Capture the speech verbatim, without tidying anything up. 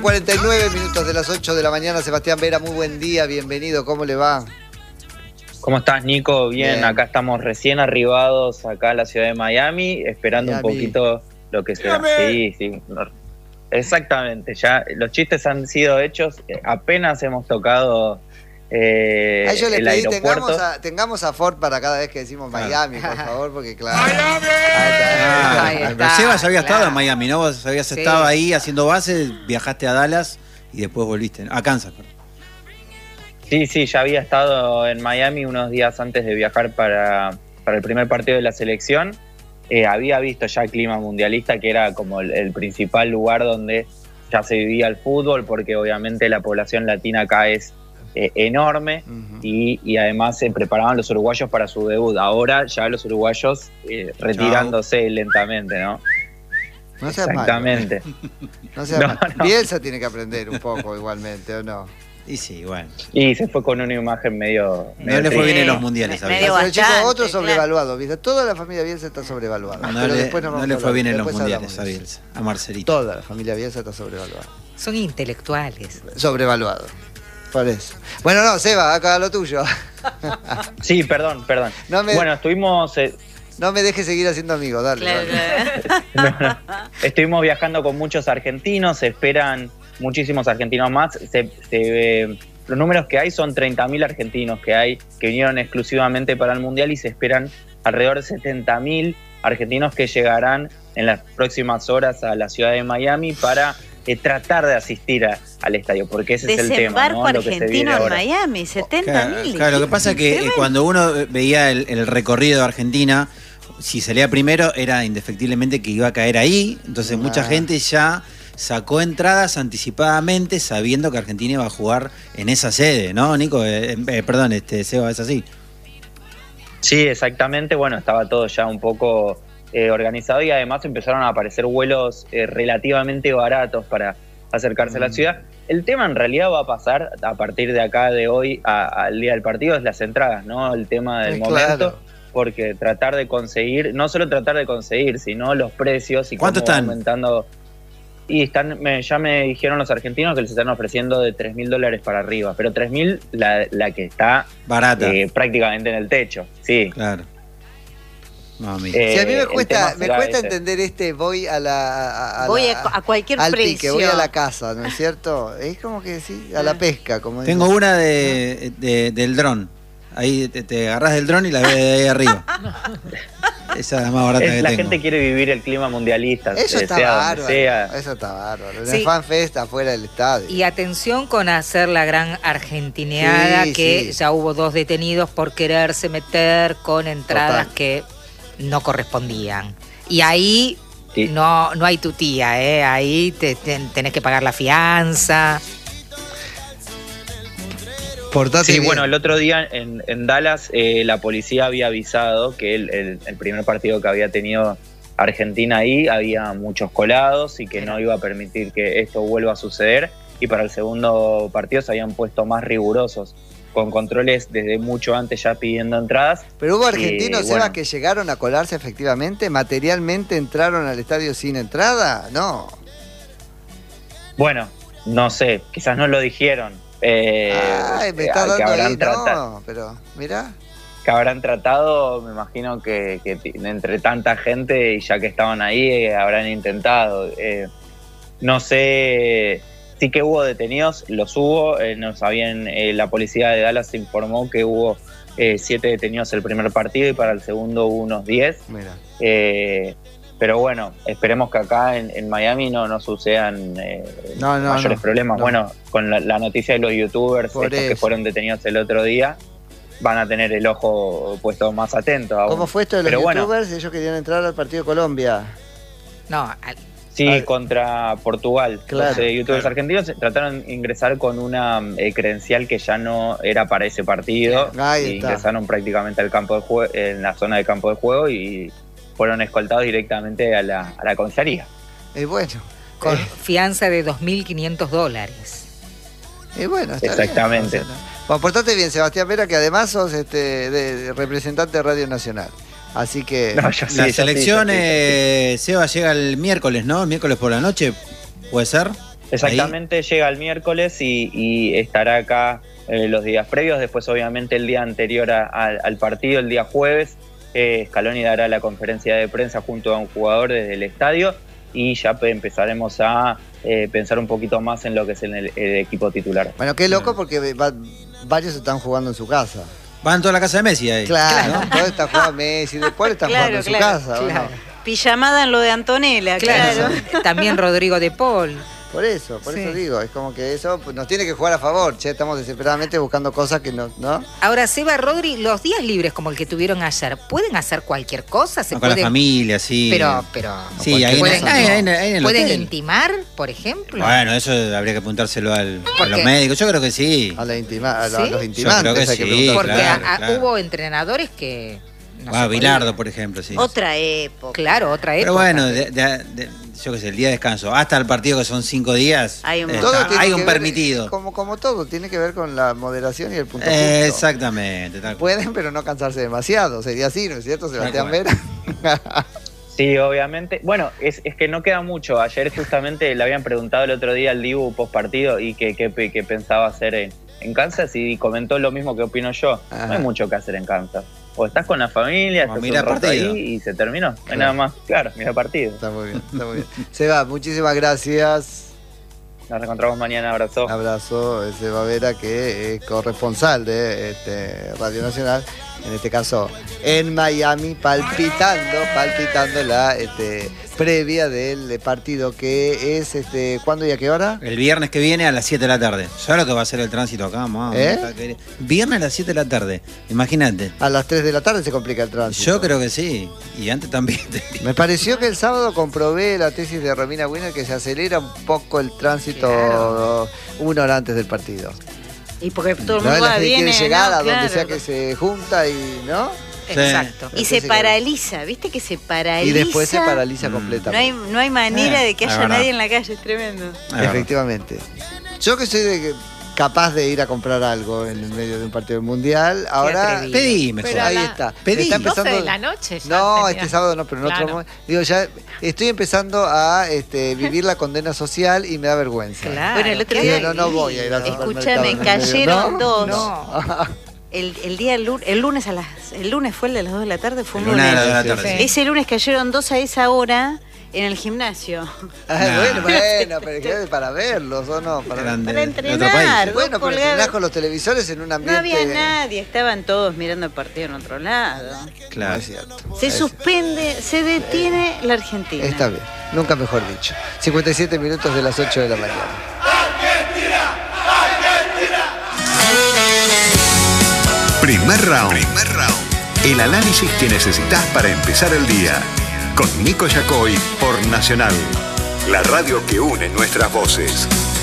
cuarenta y nueve minutos de las ocho de la mañana. Sebastián Vera, muy buen día, bienvenido, ¿cómo le va? ¿Cómo estás, Nico? Bien, Bien. Acá estamos recién arribados acá a la ciudad de Miami, esperando Miami. un poquito lo que será. Sí, sí. Exactamente, ya los chistes han sido hechos, apenas hemos tocado eh, A ellos les el pedí, aeropuerto. tengamos a, tengamos a Ford para cada vez que decimos Miami, por favor, porque claro. ¡Miami! Ah, Ahí pero está, Sebas había claro. estado en Miami, ¿no? Vos habías Sí. estado ahí haciendo base, viajaste a Dallas y después volviste. A Kansas, perdón. Sí, sí, ya había estado en Miami unos días antes de viajar para, para el primer partido de la selección. Eh, había visto ya el clima mundialista, que era como el, el principal lugar donde ya se vivía el fútbol, porque obviamente la población latina acá es eh, enorme. Uh-huh. y, y además se preparaban los uruguayos para su debut. Ahora ya los uruguayos eh, retirándose Chau. lentamente, ¿no? No seas Exactamente. malo. No seas No, malo. no. Bielsa tiene que aprender un poco igualmente, ¿o no? Y sí, bueno. Y se fue con una imagen medio... No medio le fue triste. bien en los mundiales, Me- a medio Bielsa. Pero chicos, bastante, otro claro. sobrevaluado, ¿viste? Toda la familia Bielsa está sobrevaluada. No pero le, después nos no vamos le a fue hablar. bien en los Después mundiales a hablamos de Bielsa, a Marcelito. Toda la familia Bielsa está sobrevaluada. Son intelectuales. Sobrevaluado. Por eso. Bueno, no, Seba, acá lo tuyo. Sí, perdón, perdón. No me- Bueno, estuvimos... eh, No me dejes seguir haciendo amigos, dale. Claro, dale. claro. no, no. Estuvimos viajando con muchos argentinos, se esperan muchísimos argentinos más. Se, se, eh, los números que hay son treinta mil argentinos que hay, que vinieron exclusivamente para el Mundial, y se esperan alrededor de setenta mil argentinos que llegarán en las próximas horas a la ciudad de Miami para eh, tratar de asistir a- al estadio, porque ese es el tema, Desembarco ¿no? Lo que se viene argentino en ahora. Miami, setenta Claro, mil. claro, lo que pasa es que eh, cuando uno veía el, el recorrido de Argentina, si salía primero era indefectiblemente que iba a caer ahí, entonces mucha Ah. gente ya sacó entradas anticipadamente sabiendo que Argentina iba a jugar en esa sede, ¿no, Nico? Eh, eh, perdón, este Seba, es así. Sí, exactamente. Bueno, estaba todo ya un poco eh, organizado, y además empezaron a aparecer vuelos eh, relativamente baratos para acercarse a la ciudad. El tema en realidad va a pasar a partir de acá, de hoy a- al día del partido, es las entradas, ¿no? El tema del Eh, momento. claro. Porque tratar de conseguir, no solo tratar de conseguir, sino los precios y ¿Cuánto cómo va están? aumentando. Y están, me, ya me dijeron los argentinos que les están ofreciendo de tres mil dólares para arriba, pero tres mil la, la que está Barata. eh, prácticamente en el techo, sí. Claro. No, mira. Eh, Sí, a mí me el cuesta, tema me será cuesta ese. entender este voy a la a, a Voy la- a, a cualquier al precio. pique, voy a la casa, ¿no es cierto? Es como que sí, a la pesca, como dicen. Tengo una de, de- del dron. Ahí te, te agarrás del dron y la ves de ahí arriba. Esa es la más barata Es- que la tengo. gente quiere vivir el clima mundialista, Eso eh, está sea donde bárbaro, sea. eso está bárbaro. Una Sí. fanfest afuera del estadio. Y atención con hacer la gran argentineada, Sí, que sí. ya hubo dos detenidos por quererse meter con entradas Total. que no correspondían. Y ahí Sí. no, no hay tu tía, ¿eh? Ahí te, te- tenés que pagar la fianza. Portate Sí, bien. bueno, el otro día en, en Dallas eh, la policía había avisado que el, el- el primer partido que había tenido Argentina ahí había muchos colados y que no iba a permitir que esto vuelva a suceder, y para el segundo partido se habían puesto más rigurosos, con controles desde mucho antes ya pidiendo entradas. Pero hubo argentinos, Eh, Sebas, bueno. que llegaron a colarse efectivamente, materialmente entraron al estadio sin entrada, no. Bueno, no sé, quizás no lo dijeron. Eh, Ay, me eh, está que dando habrán ahí, tratado. no, pero mirá. que habrán tratado, me imagino que, que t- entre tanta gente, y ya que estaban ahí, eh, habrán intentado. Eh, no sé, sí que hubo detenidos, los hubo, eh, nos habían, eh, la policía de Dallas informó que hubo eh, siete detenidos el primer partido, y para el segundo hubo unos diez. Mira. Eh, pero bueno, esperemos que acá en, en Miami no, no sucedan eh, No, no, mayores no, problemas. no. Bueno, con la, la noticia de los youtubers Por estos que eso. fueron detenidos el otro día, van a tener el ojo puesto más atento aún. ¿Cómo fue esto de los Pero bueno, youtubers? Ellos querían entrar al partido de Colombia. No, al- sí, Ay. contra Portugal. Claro, Los eh, youtubers claro. argentinos trataron de ingresar con una eh, credencial que ya no era para ese partido. Ahí y está. ingresaron prácticamente al campo de juego, en la zona de campo de juego, y fueron escoltados directamente a la, a la comisaría. Y bueno. con eh, fianza de dos mil quinientos dólares. y bueno, está Exactamente. bien. O sea, no. Bueno, portate bien, Sebastián Vera, que además sos este, de, de representante de Radio Nacional. Así que. No, yo sí, La yo selección, sí, yo sí. eh, Seba, llega el miércoles, ¿no? El miércoles por la noche, ¿puede ser? Exactamente, ahí llega el miércoles y, y estará acá eh, los días previos. Después, obviamente, el día anterior a, a, al partido, el día jueves, eh, Scaloni dará la conferencia de prensa junto a un jugador desde el estadio y ya empezaremos a eh, pensar un poquito más en lo que es el, el equipo titular. Bueno, qué loco porque va, varios están jugando en su casa. Van toda la casa de Messi ahí. Claro, ¿no? Todo está jugando Messi, después está Claro, jugando en claro, su casa. claro. ¿O no? Pijamada en lo de Antonella, Claro. claro. También Rodrigo de Paul. Por eso, por Sí. eso digo, es como que eso nos tiene que jugar a favor, che, estamos desesperadamente buscando cosas que no, ¿no? Ahora, Seba, Rodri, los días libres como el que tuvieron ayer, ¿pueden hacer cualquier cosa? ¿Se No, con pueden... la familia, sí. Pero, pero... Sí, ahí en, ¿Pueden, ahí, ahí en- ahí en el ¿pueden hotel. intimar, por ejemplo? Bueno, eso habría que apuntárselo al, a ¿Por los qué? médicos. Yo creo que sí. A, la intima, a, ¿Sí? a los intimantes Yo creo que hay que sí, preguntar. Porque claro, a- a- claro. hubo entrenadores que... no Ah, se Bilardo, podía. por ejemplo, sí. Otra época. Claro, otra época. Pero bueno, de- de- de- yo qué sé, el día de descanso, hasta el partido que son cinco días, Hay un- eh, Todo está- tiene hay que un ver, permitido. Como, como todo, tiene que ver con la moderación y el punto Eh, justo. exactamente. Tal. Pueden, pero no cansarse demasiado, sería así, ¿no es cierto, Sebastián cual. Vera? Sí, obviamente. Bueno, es, es que no queda mucho. Ayer justamente le habían preguntado el otro día al Dibu post partido y que, que, que pensaba hacer en, en Kansas y comentó lo mismo que opino yo. Ajá. No hay mucho que hacer en Kansas. O estás con la familia, O estás mira un rato partido. ahí y se terminó. No hay Claro. nada más. Claro, mira partido. Está muy bien, está muy bien. Seba, muchísimas gracias. Nos reencontramos mañana. Abrazo. Un abrazo, es Seba Vera, que es corresponsal de este, Radio Nacional, en este caso en Miami, palpitando, palpitando la este, previa del partido, que es, este, ¿cuándo y a qué hora? El viernes que viene a las siete de la tarde. ¿Sabes lo que va a ser el tránsito acá? Mamá? ¿Eh? Viernes a las siete de la tarde. Imagínate. A las tres de la tarde se complica el tránsito. Yo creo que sí. Y antes también. Me pareció que el sábado comprobé la tesis de Romina Winner que se acelera un poco el tránsito Claro. una hora antes del partido. Y porque todo el ¿No? mundo La va, gente viene, quiere llegar ¿no? a donde Claro. sea que se junta y, ¿no? Exacto. Y se paraliza, ¿viste que se paraliza? Y después se paraliza Mm. completamente. No hay, no hay manera Eh, de que es haya verdad. nadie en la calle, es tremendo. Es verdad. Efectivamente. Yo que soy de, capaz de ir a comprar algo en el medio de un partido del mundial, ahora atrevido. Pedí mejor. Pero a ahí la- está. Pedí. Está doce empezando- de la noche ya No, tenía. este sábado no, pero en otro Claro. momento. Digo, ya estoy empezando a este, vivir la condena social y me da vergüenza. Claro. Bueno, el otro Digo, día- no, no voy a ir al Escúchame, supermercado en el medio. cayeron ¿No? dos. No. El, el día lu- el lunes a las el lunes fue el de las dos de la tarde, fue un El lunes a lunes. las dos de la Sí, tarde. sí. Ese lunes cayeron dos a esa hora en el gimnasio. Ah, Nah. bueno, bueno, pero que es para verlos o no. Para Eran de, Para de otro entrenar. país. Bueno, pero colgados. entrenás con los televisores en un No ambiente. había nadie, estaban todos mirando el partido en otro lado. No Claro. es cierto. Se Es- suspende, se detiene la Argentina. Está bien, nunca mejor dicho. cincuenta y siete minutos de las ocho de la mañana. Primer round. Primer round. El análisis que necesitas para empezar el día. Con Nico Yacoy por Nacional. La radio que une nuestras voces.